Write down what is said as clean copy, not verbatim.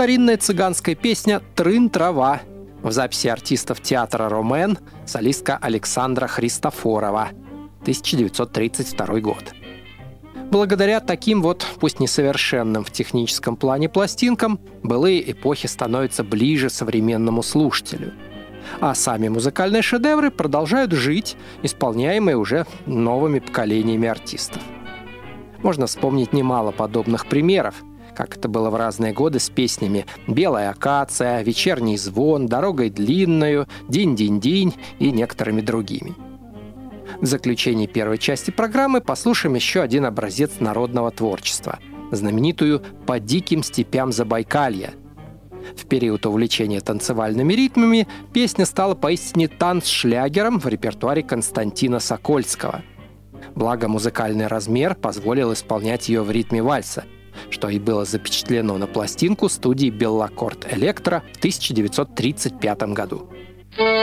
старинная цыганская песня «Трын-трава» в записи артистов театра «Ромен», солистка Александра Христофорова, 1932 год. Благодаря таким вот, пусть несовершенным в техническом плане пластинкам, былые эпохи становятся ближе современному слушателю. А сами музыкальные шедевры продолжают жить, исполняемые уже новыми поколениями артистов. Можно вспомнить немало подобных примеров, как это было в разные годы с песнями «Белая акация», «Вечерний звон», «Дорогой длинною», «Динь-динь-динь» и некоторыми другими. В заключении первой части программы послушаем еще один образец народного творчества – знаменитую «По диким степям Забайкалья». В период увлечения танцевальными ритмами песня стала поистине танцшлягером в репертуаре Константина Сокольского. Благо музыкальный размер позволил исполнять ее в ритме вальса, что и было запечатлено на пластинку студии «Беллаккорд Электро» в 1935 году.